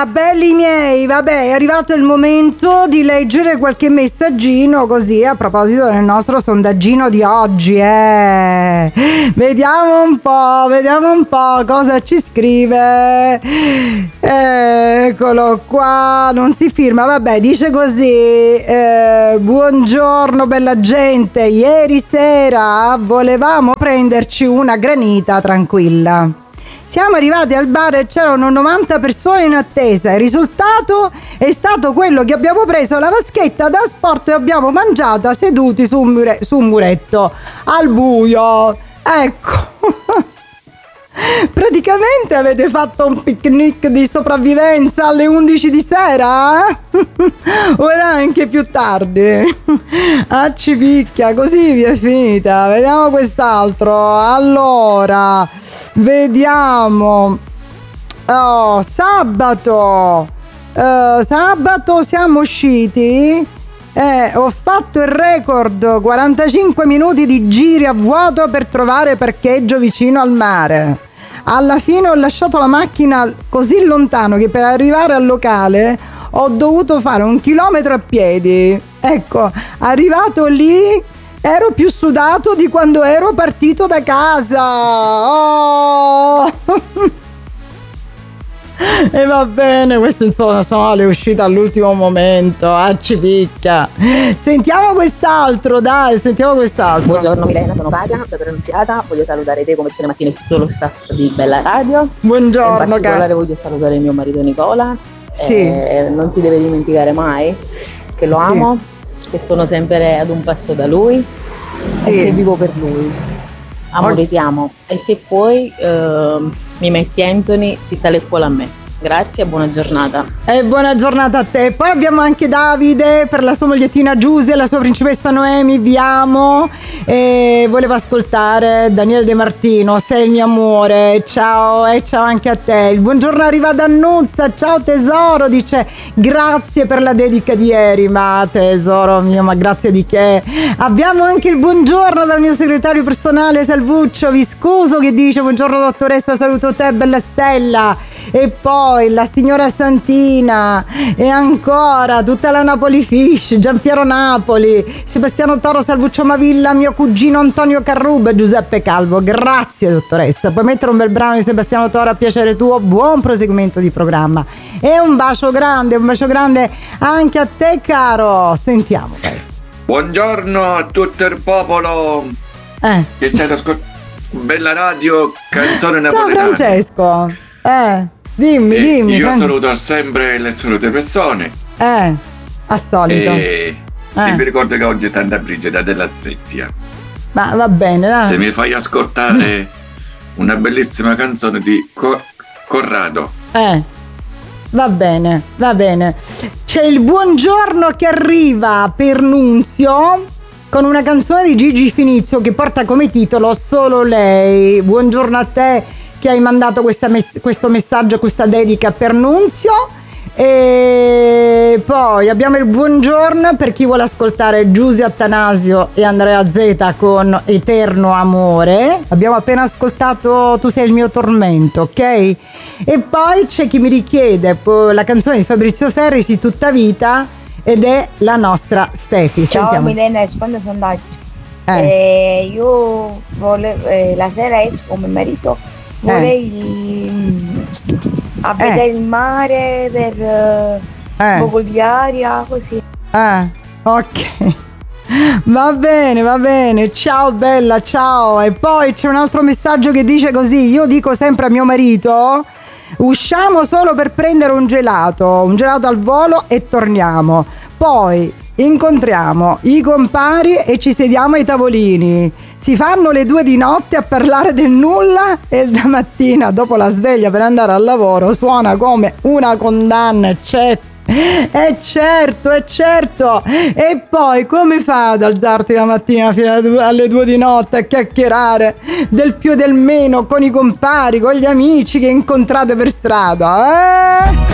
Allora, belli miei, vabbè, è arrivato il momento di leggere qualche messaggino così a proposito del nostro sondaggino di oggi. Vediamo un po' cosa ci scrive. Eccolo qua, non si firma, vabbè, dice così: buongiorno bella gente, ieri sera volevamo prenderci una granita tranquilla. Siamo arrivati al bar e c'erano 90 persone in attesa. Il risultato è stato quello che abbiamo preso la vaschetta da sport e abbiamo mangiata seduti su un muretto al buio. Ecco. Praticamente avete fatto un picnic di sopravvivenza alle 11 di sera? O era anche più tardi? Ci picchia, così vi è finita. Vediamo quest'altro. Allora, vediamo. Sabato siamo usciti. Ho fatto il record, 45 minuti di giri a vuoto per trovare parcheggio vicino al mare. Alla fine ho lasciato la macchina così lontano che per arrivare al locale ho dovuto fare 1 chilometro a piedi. Ecco, arrivato lì ero più sudato di quando ero partito da casa. Oh! E va bene, queste insomma sono le uscite all'ultimo momento. Ci picchia. Sentiamo quest'altro. Buongiorno Milena, sono Katia da Pronunziata. Voglio salutare te come tutte le mattine e tutto lo staff di Bella Radio. Buongiorno. In particolare voglio salutare mio marito Nicola. Sì. Non si deve dimenticare mai che lo amo, che sono sempre ad un passo da lui, e che vivo per lui. Amore, ti amo. E se puoi mi metti Anthony, si tale cuore a me. Grazie e buona giornata. E buona giornata a te. Poi abbiamo anche Davide per la sua mogliettina Giusy e la sua principessa Noemi, vi amo. E voleva ascoltare Daniele De Martino, sei il mio amore. Ciao, e ciao anche a te. Il buongiorno arriva da Annuzza. Ciao tesoro, dice grazie per la dedica di ieri. Ma tesoro mio, ma grazie di che. Abbiamo anche il buongiorno dal mio segretario personale Salvuccio Viscoso che dice buongiorno dottoressa, saluto te bella Stella. E poi la signora Santina e ancora tutta la Napoli Fish, Giampiero Napoli, Sebastiano Toro, Salvuccio Mavilla, mio cugino Antonio Carruba e Giuseppe Calvo. Grazie dottoressa. Puoi mettere un bel brano di Sebastiano Toro a piacere tuo. Buon proseguimento di programma e un bacio grande anche a te caro. Sentiamo. Buongiorno a tutto il popolo che state ascoltando Bella Radio, canzone napoletana. Ciao Francesco. Dimmi. Io saluto sempre le solite persone. A solito. E mi ricordo che oggi è Santa Brigida della Svezia. Ma va bene, dai. Se mi fai ascoltare una bellissima canzone di Corrado. Va bene. C'è il buongiorno che arriva per Nunzio con una canzone di Gigi Finizio che porta come titolo Solo lei. Buongiorno a te che hai mandato questo messaggio, questa dedica per Nunzio. E poi abbiamo il buongiorno per chi vuole ascoltare Giusy Attanasio e Andrea Zeta con Eterno Amore. Abbiamo appena ascoltato Tu sei il mio tormento, ok? E poi c'è chi mi richiede la canzone di Fabrizio Ferri, Sì tutta vita, ed è la nostra Stefi. Ciao Sentiamo. Milena, rispondo al sondaggio. Io la sera esco con mio marito. Vorrei a vedere il mare per un po' di aria, così. Ok. Va bene, ciao bella, ciao. E poi c'è un altro messaggio che dice così: io dico sempre a mio marito usciamo solo per prendere un gelato al volo e torniamo. Poi incontriamo i compari e ci sediamo ai tavolini. Si fanno le 2 di notte a parlare del nulla e da mattina dopo la sveglia per andare al lavoro suona come una condanna, eccetera. Certo. E poi come fai ad alzarti la mattina fino alle 2 di notte a chiacchierare del più e del meno con i compari, con gli amici che incontrate per strada?